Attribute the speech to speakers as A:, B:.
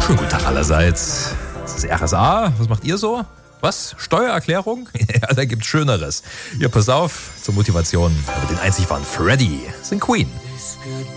A: Schönen guten Tag allerseits. Das ist RSA. Was macht ihr so? Was? Steuererklärung? Ja, da gibt's Schöneres. Ja, pass auf, zur Motivation. Aber den einzig wahren Freddy sind Queen.